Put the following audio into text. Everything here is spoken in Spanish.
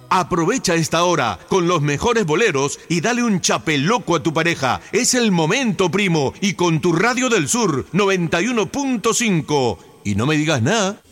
Aprovecha esta hora con los mejores boleros y dale un chapeloco a tu pareja. Es el momento, primo, y con tu Radio del Sur 91.5. Y no me digas nada.